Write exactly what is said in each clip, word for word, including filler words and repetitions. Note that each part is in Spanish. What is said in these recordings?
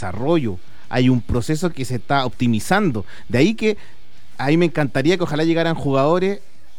desarrollo, hay un proceso que se está optimizando. De ahí que a mí me encantaría que ojalá llegaran jugadores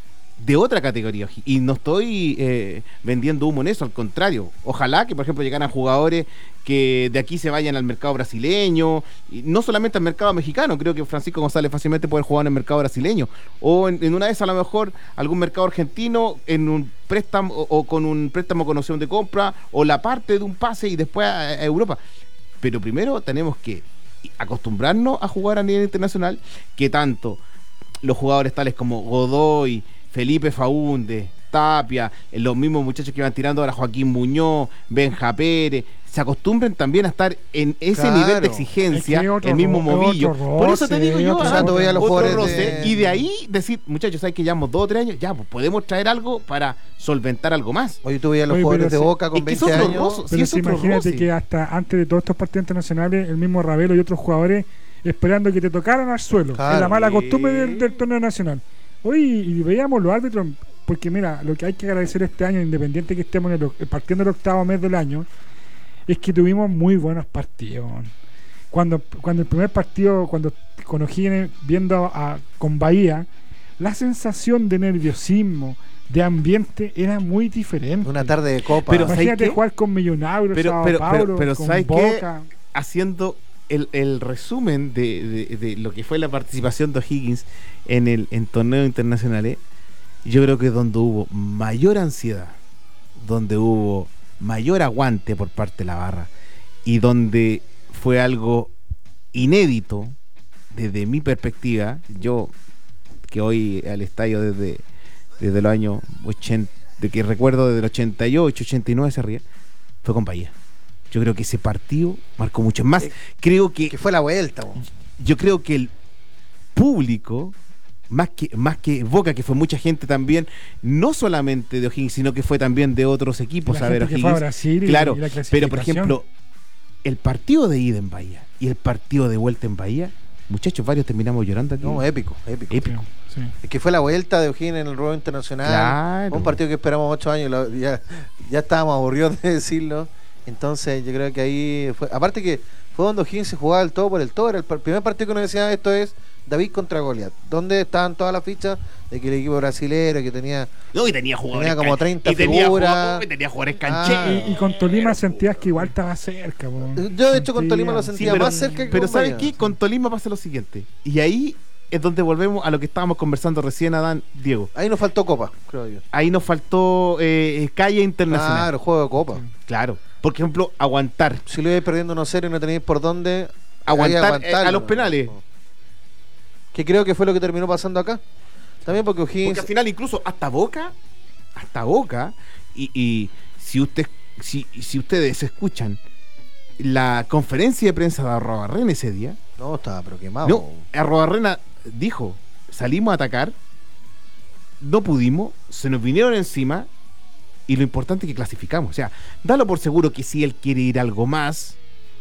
de otra categoría, y no estoy eh, vendiendo humo en eso, al contrario, ojalá que por ejemplo llegaran jugadores que de aquí se vayan al mercado brasileño, y no solamente al mercado mexicano. Creo que Francisco González fácilmente puede jugar en el mercado brasileño, o en, en una vez a lo mejor algún mercado argentino en un préstamo, o, o con un préstamo con opción de compra, o la parte de un pase y después a, a Europa. Pero primero tenemos que acostumbrarnos a jugar a nivel internacional, que tanto los jugadores tales como Godoy, Felipe Faúndez, Tapia, los mismos muchachos que van tirando ahora, Joaquín Muñoz, Benja Pérez, se acostumbren también a estar en ese claro. nivel de exigencia, es que el mismo ro- movillo. Roce, por eso te digo yo, o sea, a los otro roce, de... y de ahí decir, muchachos, hay que llevamos dos o tres años, ya, pues podemos traer algo para solventar algo más. Oye, tú veías a los Oye, jugadores de si, Boca con veinte años. Roso, pero si imagínate roce. Que hasta antes de todos estos partidos internacionales, el mismo Ravelo y otros jugadores esperando que te tocaran al suelo. Claro. Es la mala costumbre del, del torneo nacional. Hoy y veíamos los árbitros, porque mira, lo que hay que agradecer este año, independiente que estemos en el, partiendo del octavo mes del año, es que tuvimos muy buenos partidos. Cuando cuando el primer partido, cuando con O'Higgins viendo a, con Bahía, la sensación de nerviosismo, de ambiente era muy diferente. Una tarde de copa. Pero imagínate jugar con Millonarios, pero, Sao pero, Paulo, pero, pero con ¿sabes Boca. Qué? Haciendo el, el resumen de, de, de lo que fue la participación de O'Higgins en el en torneos internacionales, yo creo que es donde hubo mayor ansiedad, donde hubo mayor aguante por parte de la barra, y donde fue algo inédito desde mi perspectiva. Yo que voy al estadio desde, desde los años ochenta, de que recuerdo desde el ochenta y ocho, ochenta y nueve se ría, fue con Bahía. Yo creo que ese partido marcó mucho más. Eh, creo que, que fue la vuelta. Bro. Yo creo que el público, más que más que Boca, que fue mucha gente también, no solamente de O'Higgins, sino que fue también de otros equipos la a ver O'Higgins. Brasil claro, y la pero por ejemplo, el partido de ida en Bahía y el partido de vuelta en Bahía, muchachos, varios terminamos llorando aquí. No, épico, épico. épico. Sí. Es que fue la vuelta de O'Higgins en el ruedo internacional. Claro. Un partido que esperamos ocho años, lo, ya, ya estábamos aburridos de decirlo. Entonces yo creo que ahí fue, aparte que fue donde O'Higgins se jugaba el todo por el todo, era el primer partido que uno decía, esto es David contra Goliat, donde estaban todas las fichas de que el equipo brasilero que tenía no, y tenía jugadores tenía como treinta y tenía figuras jugadores, y tenía jugadores cancheros. Ah, y, y con Tolima sentías que igual estaba cerca, po. Yo de hecho con Tolima lo sentía sí, pero, más cerca que pero con ¿sabes Bahía? qué? Con Tolima pasa lo siguiente, y ahí es donde volvemos a lo que estábamos conversando recién, Adán, Diego. Ahí nos faltó Copa, creo yo. Ahí nos faltó eh, calle internacional. Claro, juego de Copa. Sí. Claro. Por ejemplo, aguantar. Si lo ibais perdiendo uno cero y no tenéis por dónde aguantar eh, a los penales. Que creo que fue lo que terminó pasando acá. También porque O'Higgins... Porque al final incluso hasta Boca, hasta Boca, y, y si usted si, si ustedes escuchan la conferencia de prensa de Arrobarrena ese día... No, estaba pero quemado. No, Arrobarrena dijo, salimos a atacar, no pudimos, se nos vinieron encima, y lo importante es que clasificamos. O sea, dalo por seguro que si él quiere ir algo más,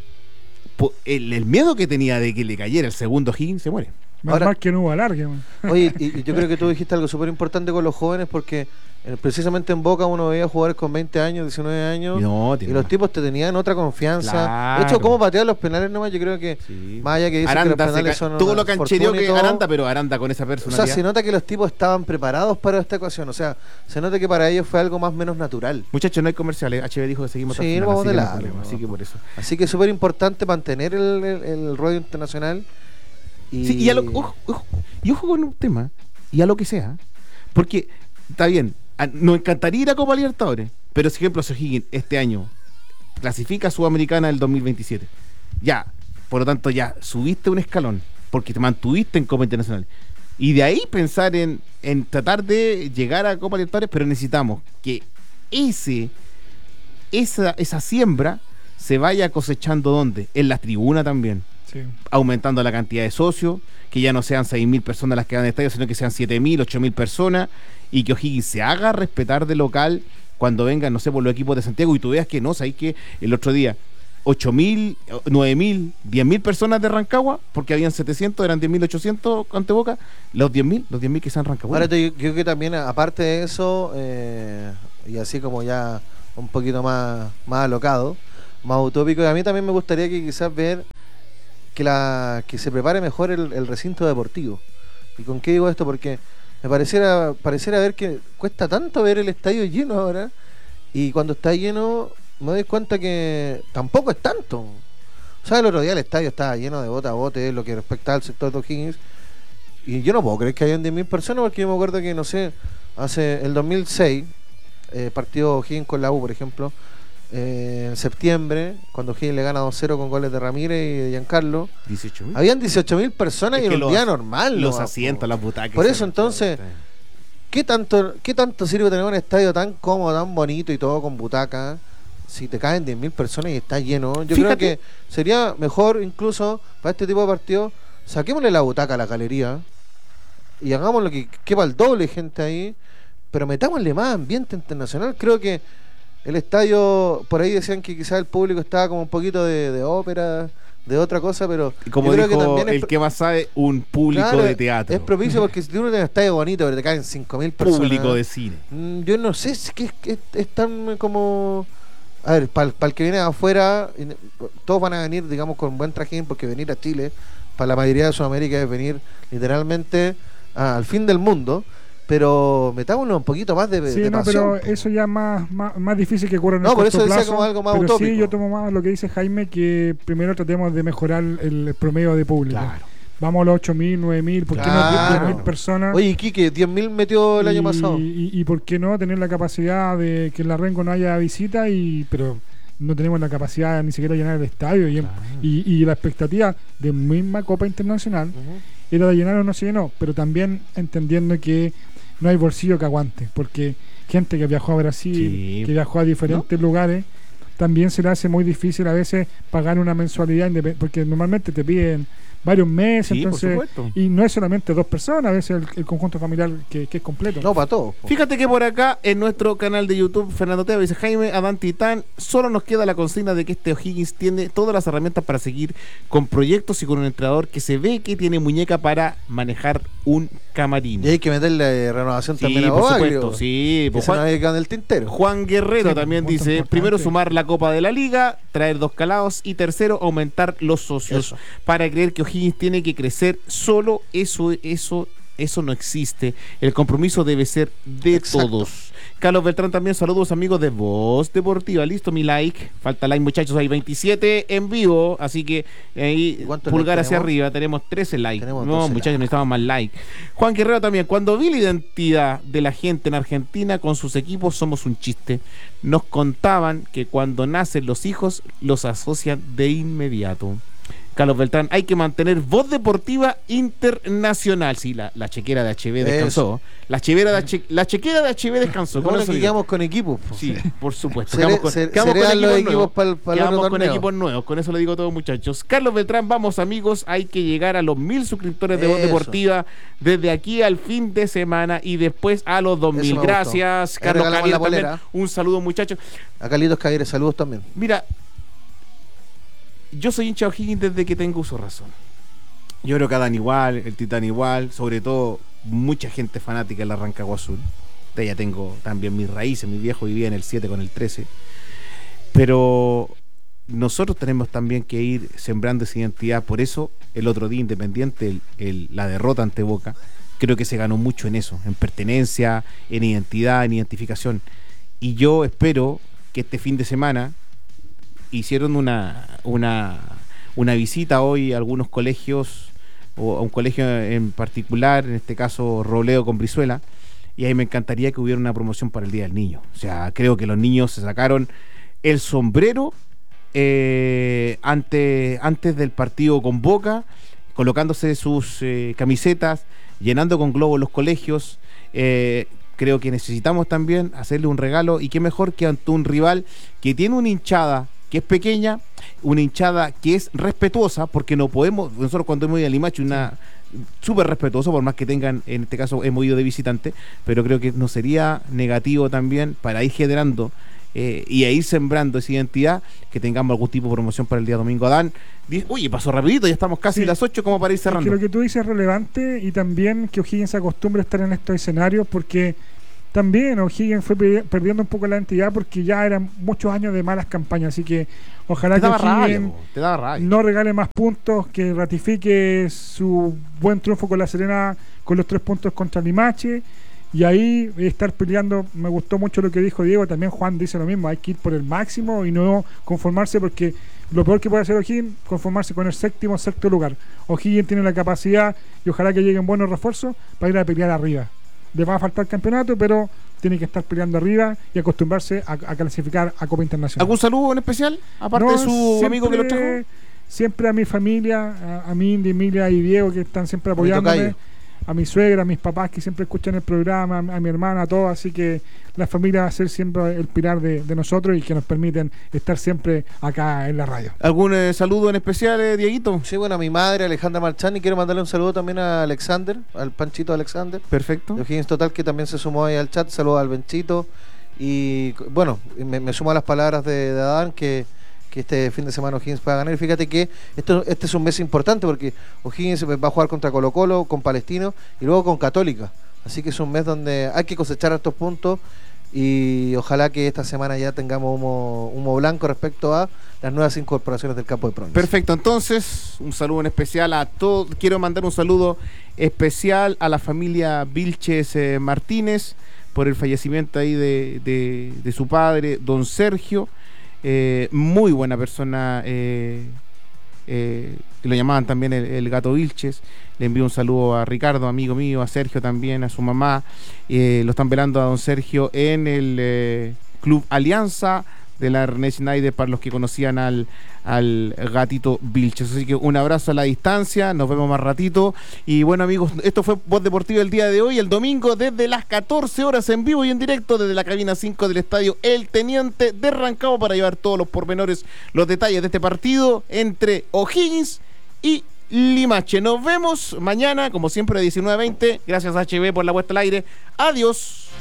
el, el miedo que tenía de que le cayera el segundo Higgins se muere. Más Ahora, mal que no hubo alargue. Oye, y, y yo creo que tú dijiste algo súper importante con los jóvenes, porque eh, precisamente en Boca uno veía jugadores con veinte años, diecinueve años, no, y los tipos te tenían otra confianza. Claro. De hecho, cómo patear los penales nomás, yo creo que sí. más allá que dicen Aranda que los penales ca- son todo lo canchereó que todo, Aranda, pero Aranda con esa personalidad. O sea, se nota que los tipos estaban preparados para esta ocasión. O sea, se nota que para ellos fue algo más o menos natural. Muchachos, no hay comerciales. H B dijo que seguimos sí, no vamos de lado, no así que por eso. Así que es súper importante mantener el, el, el ruedo internacional. Y... Sí, y, a lo, ojo, ojo, y ojo con un tema, y a lo que sea, porque está bien, a, nos encantaría ir a Copa Libertadores, pero si ejemplo O'Higgins este año clasifica a Sudamericana del dos mil veintisiete, ya, por lo tanto ya subiste un escalón, porque te mantuviste en Copa Internacional, y de ahí pensar en, en tratar de llegar a Copa Libertadores, pero necesitamos que ese esa, esa siembra se vaya cosechando ¿dónde? En la tribuna también. Sí. Aumentando la cantidad de socios, que ya no sean seis mil personas las que van al estadio, sino que sean siete mil, ocho mil personas, y que O'Higgins se haga respetar de local cuando vengan, no sé, por los equipos de Santiago, y tú veas que no, sabes que el otro día ocho mil, nueve mil, diez mil personas de Rancagua, porque habían setecientos, eran diez mil ochocientos ante Boca, los diez mil, los diez mil que sean Rancagua. Ahora yo creo que también, aparte de eso, eh, y así como ya un poquito más, más alocado, más utópico, a mí también me gustaría que quizás ver que la que se prepare mejor el, el recinto deportivo. ¿Y con qué digo esto? Porque me pareciera, pareciera ver que cuesta tanto ver el estadio lleno ahora, y cuando está lleno me doy cuenta que tampoco es tanto. O sea, el otro día el estadio estaba lleno de bote a bote, lo que respecta al sector de O'Higgins, y yo no puedo creer que hayan diez mil personas, porque yo me acuerdo que, no sé, hace el dos mil seis, eh, partido O'Higgins con la U, por ejemplo, eh, en septiembre, cuando O'Higgins le gana dos cero con goles de Ramírez y de Giancarlo, dieciocho mil. habían dieciocho mil personas Es y que en un los- día normal. Los ¿no? asientos, las butacas. Por eso, entonces, ¿Qué tanto, ¿Qué tanto sirve tener un estadio tan cómodo, tan bonito y todo con butacas, si te caen diez mil personas y está lleno? Yo Fíjate. creo que sería mejor, incluso para este tipo de partidos, saquémosle la butaca a la galería y hagamos lo que quepa el doble de gente ahí, pero metámosle más ambiente internacional. Creo que el estadio, por ahí decían que quizás el público estaba como un poquito de, de ópera, de otra cosa, pero Y como yo creo dijo que también es el pro- que más sabe, un público claro, de teatro. es propicio, porque si tú no tienes un estadio bonito, pero te caen cinco mil personas. Público de cine. Mm, Yo no sé si es que es, es- es tan como... A ver, para el que viene de afuera, y ne- todos van a venir, digamos, con buen trajín, porque venir a Chile, para la mayoría de Sudamérica, es venir literalmente a- al fin del mundo. Pero metámoslo un poquito más de, Sí, de no, pasión, pero po. eso ya es más, más, más difícil que ocurra en No, el por corto eso decía plazo, como algo más pero utópico. sí, yo tomo más lo que dice Jaime, que primero tratemos de mejorar el, el promedio de público. Claro. Vamos a los ocho mil, nueve mil, ¿por qué Claro. no diez mil personas? Oye, Quique, diez mil metió el y, año pasado. Y, y por qué no tener la capacidad de que en la Rengo no haya visita, y pero no tenemos la capacidad ni siquiera de llenar el estadio. Y, Claro. y, y la expectativa de misma Copa Internacional Ujú. era de llenar o no se llenó, pero también entendiendo que no hay bolsillo que aguante, porque gente que viajó a Brasil, Sí. que viajó a diferentes lugares, también se le hace muy difícil a veces pagar una mensualidad, independ- porque normalmente te piden varios meses, Sí, por entonces, supuesto. y no es solamente dos personas, a veces el, el conjunto familiar que, que es completo. No, para todos. po. Fíjate que por acá, en nuestro canal de YouTube, Fernando Teo dice: Jaime, Adán Titán, solo nos queda la consigna de que este O'Higgins tiene todas las herramientas para seguir con proyectos y con un entrenador que se ve que tiene muñeca para manejar un camarín. Y hay que meterle renovación Sí, también a por Bobaglio, supuesto, sí. que Pues se nos Juan, había quedado en el tintero. Juan Guerrero Sí, también punto dice: importante. primero sumar la Copa de la Liga, traer dos calados, y tercero aumentar los socios. Eso. Para creer que O'Higgins tiene que crecer solo, eso, eso, eso no existe. El compromiso debe ser de Exacto. todos. Carlos Beltrán también, saludos amigos de Voz Deportiva. Listo mi like. Falta like, muchachos, hay veintisiete en vivo, así que ahí ¿Cuántos pulgar likes hacia tenemos? arriba, tenemos trece likes. Tenemos No, doce muchachos, likes. necesitamos más like. Juan Guerrero también, cuando vi la identidad de la gente en Argentina con sus equipos, somos un chiste. Nos contaban que cuando nacen los hijos los asocian de inmediato. Carlos Beltrán, hay que mantener Voz Deportiva Internacional. Sí, la, la chequera de H B descansó. La, chevera de H- la chequera de H B descansó. Con Bueno, eso que digo. quedamos con equipos. po. Sí, por supuesto. Seré- Quedamos con, ser- quedamos con serían los equipos equipos nuevos. pa'l- pa'l Quedamos otro con torneo. equipos nuevos. Con eso lo digo todo, muchachos. Carlos Beltrán, vamos amigos. Hay que llegar a los mil suscriptores de Voz Eso. Deportiva desde aquí al fin de semana y después a los dos Eso mil. me gustó. Gracias, Ahí Carlos regalamos Javier. la También. polera. Un saludo, muchachos. A Carlitos Cagueres, saludos también. Mira, yo soy hincha de O'Higgins desde que tengo uso de razón. Yo creo que Adán igual, el Titán igual, sobre todo mucha gente fanática de la Rancagua Azul. De ella tengo también mis raíces, mi viejo vivía en el siete con el trece. Pero nosotros tenemos también que ir sembrando esa identidad. Por eso el otro día, Independiente, el- el- la derrota ante Boca, creo que se ganó mucho en eso, en pertenencia, en identidad, en identificación. Y yo espero que este fin de semana hicieron una, una, una visita hoy a algunos colegios, o a un colegio en particular, en este caso Robledo con Brizuela, y ahí me encantaría que hubiera una promoción para el Día del Niño. O sea, creo que los niños se sacaron el sombrero eh, ante, antes del partido con Boca, colocándose sus eh, camisetas, llenando con globos los colegios. Eh, creo que necesitamos también hacerle un regalo, y qué mejor que ante un rival que tiene una hinchada que es pequeña, una hinchada que es respetuosa, porque no podemos, nosotros cuando hemos ido a Limache, una súper respetuoso, por más que tengan, en este caso hemos ido de visitante, pero creo que no sería negativo también para ir generando eh, y a ir sembrando esa identidad, que tengamos algún tipo de promoción para el día domingo. Adán, di- oye, pasó rapidito, ya estamos casi Sí. las ocho como para ir Es cerrando. que lo que tú dices es relevante, y también que O'Higgins se acostumbre a estar en estos escenarios, porque También O'Higgins fue perdiendo un poco la entidad porque ya eran muchos años de malas campañas, así que ojalá que O'Higgins no regale más puntos, que ratifique su buen triunfo con La Serena con los tres puntos contra Limache y ahí estar peleando. Me gustó mucho lo que dijo Diego, también Juan dice lo mismo, hay que ir por el máximo y no conformarse, porque lo peor que puede hacer O'Higgins, conformarse con el séptimo o sexto lugar. O'Higgins tiene la capacidad y ojalá que lleguen buenos refuerzos para ir a pelear arriba. Le va a faltar campeonato, pero tiene que estar peleando arriba y acostumbrarse a, a clasificar a Copa Internacional. ¿Algún saludo en especial? Aparte no, de su siempre, amigo que lo trajo. Siempre a mi familia, a, a mi Indy, Emilia y Diego, que están siempre apoyándome. A mi suegra, a mis papás que siempre escuchan el programa, a mi hermana, a todos, así que la familia va a ser siempre el pilar de, de nosotros y que nos permiten estar siempre acá en la radio. ¿Algún eh, saludo en especial, eh, Dieguito? Sí, bueno, a mi madre, Alejandra Marchani, quiero mandarle un saludo también a Alexander, al Panchito Alexander. Perfecto. De O'Higgins Total, que también se sumó ahí al chat, saludos al Benchito. Y bueno, me, me sumo a las palabras de, de Adán, que que este fin de semana O'Higgins pueda ganar. Y fíjate que esto, este es un mes importante porque O'Higgins va a jugar contra Colo Colo, con Palestino y luego con Católica. Así que es un mes donde hay que cosechar estos puntos y ojalá que esta semana ya tengamos humo, humo blanco respecto a las nuevas incorporaciones del campo de provincia. Perfecto, entonces un saludo en especial a todos. Quiero mandar un saludo especial a la familia Vilches eh, Martínez por el fallecimiento ahí de, de, de su padre, don Sergio. Eh, muy buena persona, eh, eh, que lo llamaban también el, el Gato Vilches. Le envío un saludo a Ricardo, amigo mío, a Sergio también, a su mamá. Eh, lo están velando a don Sergio en el eh, Club Alianza de la René Schneider, para los que conocían al, al Gatito Vilches. Así que un abrazo a la distancia, nos vemos más ratito. Y bueno, amigos, esto fue Voz Deportiva el día de hoy, el domingo desde las catorce horas en vivo y en directo desde la cabina cinco del estadio El Teniente de Rancagua, para llevar todos los pormenores, los detalles de este partido entre O'Higgins y Limache. Nos vemos mañana, como siempre, a diecinueve veinte. Gracias a H B por la puesta al aire. Adiós.